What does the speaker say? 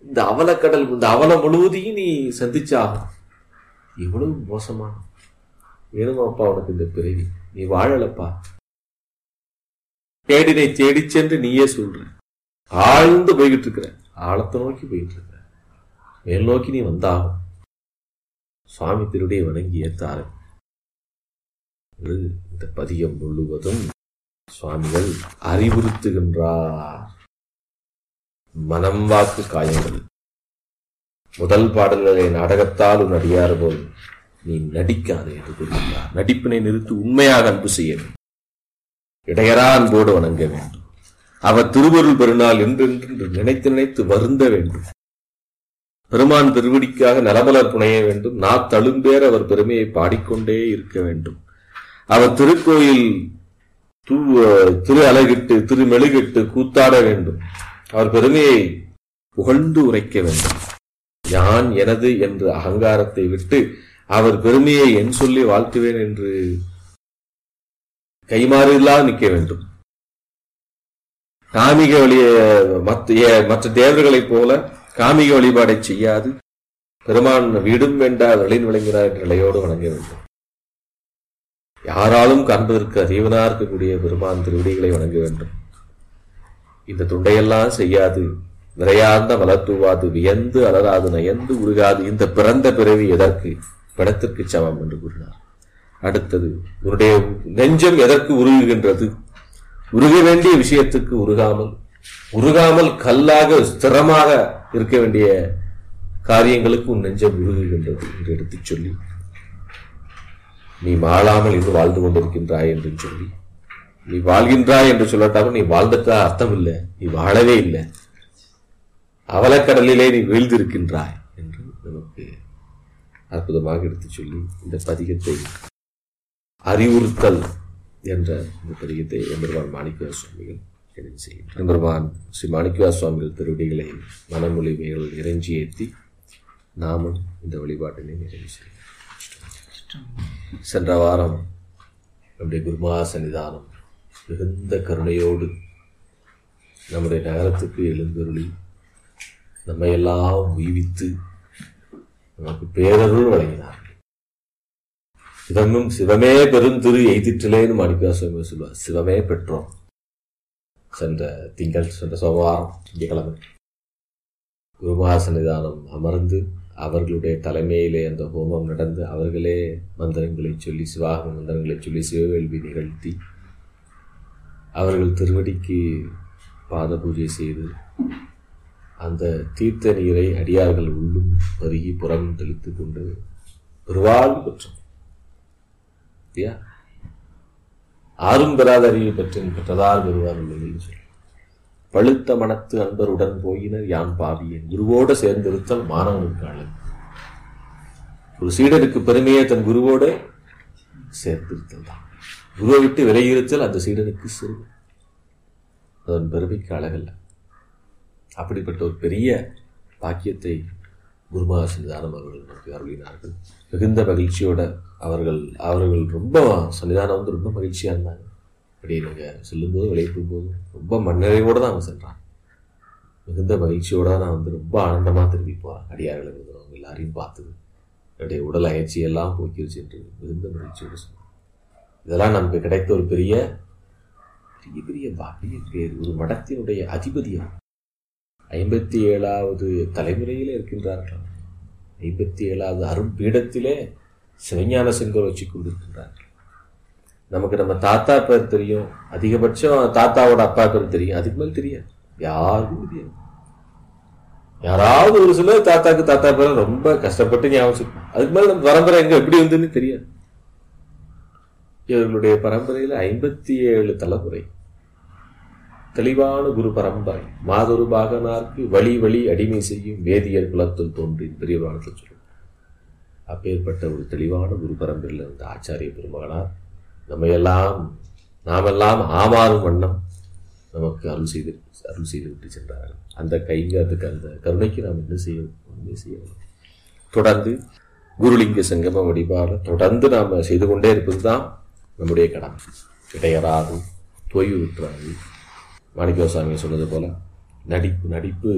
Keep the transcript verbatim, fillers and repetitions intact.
இந்த அவலக்கடல், இந்த அவலம் முழுவதையும் நீ சந்திச்சாகும். எவ்வளவு மோசமான வேணுமாப்பா உனக்கு இந்த பிறவி, நீ வாழலப்பா. தேடினை தேடி சென்று நீயே சொல்ற, ஆழ்ந்து போய்கிட்டு இருக்கிற, ஆழத்தை நோக்கி போயிட்டு இருக்கிற, மேல் நோக்கி நீ வந்தாகும். சுவாமி திருடைய வணங்கி ஏத்தாரு. இந்த பதியம் முழுவதும் சுவாமிகள் அறிவுறுத்துகின்றார். மனம் வாக்கு காயங்கள். முதல் பாடல்களை நாடகத்தால் உன் அடியார் போல் நீ நடிக்காதே என்று கூறுகிறார். நடிப்பினை நிறுத்தி உண்மையாக அன்பு செய்ய வேண்டும். இடையரா அன்போடு வணங்க வேண்டும். அவர் திருவருள் பெருநாள் என்றென்று நினைத்து நினைத்து வருந்த வேண்டும். பெருமான் திருவடிக்காக நலமலர் புனைய வேண்டும். நான் தழும்பேர் அவர் பெருமையை பாடிக்கொண்டே இருக்க வேண்டும். அவர் திருக்கோயில் தூ திரு அலகிட்டு திரு மெழுகிட்டு கூத்தாட வேண்டும். அவர் பெருமையை புகழ்ந்து உரைக்க வேண்டும். யான் எனது என்ற அகங்காரத்தை விட்டு அவர் பெருமையை என் சொல்லி வாழ்த்துவேன் என்று கைமாறில்லா நிற்க வேண்டும். காமிக வழிய மற்ற தேவர்களைப் போல காமிக வழிபாடை செய்யாது பெருமான் வீடும் வேண்டா வெளியின் விளங்கினார் என்ற நிலையோடு வணங்க வேண்டும். யாராலும் காண்பதற்கு அறிவனா இருக்கக்கூடிய பெருமான் திருவடிகளை வணங்க வேண்டும். இந்த துண்டையெல்லாம் செய்யாது, விரையார்ந்த மலர் தூவாது, வியந்து அலராது, நயந்து உருகாது, இந்த பிறந்த பிறவி எதற்கு, பிணத்திற்கு சமம் என்று கூறினார். அடுத்தது, உன்னுடைய நெஞ்சம் எதற்கு உருகுகின்றது? உருக வேண்டிய விஷயத்துக்கு உருகாமல், உருகாமல் கல்லாக ஸ்திரமாக இருக்க வேண்டிய காரியங்களுக்கு உன் நெஞ்சம் உருகுகின்றது என்று எடுத்துச் சொல்லி, நீ வாழாமல் இன்று வாழ்ந்து கொண்டிருக்கின்றாய் என்று சொல்லி, நீ வாழ்கின்றாய் என்று சொல்லட்டாலும் நீ வாழ்ந்துட்டா அர்த்தம் இல்லை, நீ வாழவே இல்லை, அவலக்கடலிலே நீ வீழ்ந்திருக்கின்றாய் என்று நமக்கு அற்புதமாக எடுத்து சொல்லி இந்த பதிகத்தை அறிவுறுத்தல் என்ற இந்த பதிகத்தை எம்பெருமான் மாணிக்கவா சுவாமிகள் எழுதி செய்கின்றார். எம்பெருமான் ஸ்ரீ மாணிக்கவா சுவாமிகள் திருவடிகளை மனமொழிமைகள் இறைஞ்சி ஏற்றி நாமும் இந்த வழிபாட்டினை நிறைவு செய்கிறோம். சென்ற வாரம் நம்முடைய குருமகா சன்னிதானம் மிகுந்த கருணையோடு நம்முடைய நகரத்துக்கு எழுந்தருளி நம்மையெல்லாம் உய்வித்து நமக்கு பேரருள் வழங்கினார்கள். சிவமும் சிவமே பெருந்திரு எய்திற்றிலேன்னு மாணிக்கவா சுவாமி சொல்வார். சிவமே பெற்றோம். சென்ற திங்கள் சென்ற சோமவாரம் திங்கக்கிழமை குருமகா சன்னிதானம் அமர்ந்து அவர்களுடைய தலைமையிலே அந்த ஹோமம் நடந்து அவர்களே மந்திரங்களை சொல்லி சிவாகம மந்திரங்களை சொல்லி சிவவேள்வி நிகழ்த்தி அவர்கள் திருவடிக்கு பாத பூஜை செய்து அந்த தீர்த்த நீரை அடியார்கள் உள்ளும் பருகி புறம் தெளித்துக் கொண்டு பெருவாழ்வு பெற்றோம். ஆறும் பெறாத அறிவை பெற்றேன் பெற்றதார் பெறுவார் உள்ளது சொல்லி பழுத்த மனத்து அன்பருடன் போயினர் யான் பாவியேன். குருவோடு சேர்ந்திருத்தல் மாணவனுக்கு அழகு. ஒரு சீடனுக்கு பெருமையே தன் குருவோடு சேர்ந்திருத்தல் தான். குருவை விட்டு விலகியிருத்தல் அந்த சீடனுக்கு சிறு, அதன் பெருமைக்கு அழகல்ல. அப்படிப்பட்ட ஒரு பெரிய பாக்கியத்தை குருமகா சன்னிதானம் அவர்கள் நமக்கு அருளினார்கள். மிகுந்த மகிழ்ச்சியோட அவர்கள் அவர்கள் ரொம்ப சன்னிதானம் வந்து ரொம்ப மகிழ்ச்சியா இருந்தாங்க. அப்படி நாங்கள் செல்லும்போது விளையாடும் போது ரொம்ப மண்ணறைவோடு தான் அவங்க சென்றாங்க. மிகுந்த மகிழ்ச்சியோட நான் வந்து ரொம்ப ஆனந்தமாக திரும்பி போகிறேன். அடியார்களை அவங்க எல்லாரையும் பார்த்தது என்னுடைய உடல் அயற்சியெல்லாம் போக்கிருச்சு என்று மிகுந்த மகிழ்ச்சியோடு சொன்னாங்க. இதெல்லாம் நமக்கு கிடைத்த ஒரு பெரிய பெரிய பெரிய பாக்கிய பேர். ஒரு மடத்தினுடைய அதிபதியம் ஐம்பத்தி ஏழாவது தலைமுறையிலே இருக்கின்றார்கள். ஐம்பத்தி ஏழாவது அரும்பீடத்திலே சிவஞான செங்கோல் வச்சு கொண்டிருக்கின்றார்கள். நமக்கு நம்ம தாத்தா பேர் தெரியும், அதிகபட்சம் தாத்தாவோட அப்பா பேர் தெரியும், அதுக்கு மேல் தெரியாது, யாருக்கும் தெரியாது. யாராவது ஒரு சிலர் தாத்தாக்கு தாத்தா பேர் ரொம்ப கஷ்டப்பட்டு ஞாபகம், அதுக்கு மேல நம்ம பரம்பரை எங்க எப்படி வந்துன்னு தெரியாது. இவர்களுடைய பரம்பரையில ஐம்பத்தி ஏழு தலைமுறை தெளிவான குரு பரம்பரை. மாதொரு பாகனார்க்கு வழி வழி அடிமை செய்யும் வேதியர் குலத்தில் தோன்றி பெரிய புராணத்தில் சொல்லும். அப்பேற்பட்ட ஒரு தெளிவான குரு பரம்பரையில் இருந்த ஆச்சாரிய பெருமகனார் நம்மையெல்லாம் நாமெல்லாம் ஆமாறும் வண்ணம் நமக்கு அருள் செய்து அருள் செய்து விட்டு சென்றார்கள். அந்த கைங்கிறதுக்கு அந்த கருணைக்கு நாம் என்ன செய்ய ஒன்றுமே செய்யணும். தொடர்ந்து குருலிங்க சங்கம வழிபாடு தொடர்ந்து நாம் செய்து கொண்டே இருப்பது தான் நம்முடைய கடமை. இடையராது தொய்வு விட்டுறாது. மாணிக்கவா சுவாமி சொன்னது போல நடிப்பு நடிப்பு